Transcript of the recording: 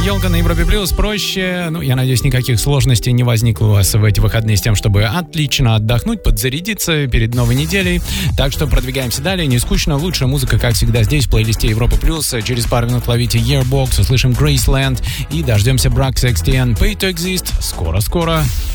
Елка на Европе Плюс проще. Я надеюсь, никаких сложностей не возникло у вас в эти выходные с тем, чтобы отлично отдохнуть, подзарядиться перед новой неделей. Так что продвигаемся далее. Не скучно. Лучшая музыка, как всегда, здесь, в плейлисте Европа Плюс. Через пару минут ловите Yearbox, услышим Graceland и дождемся Brax XTN Pay to Exist. Скоро-скоро.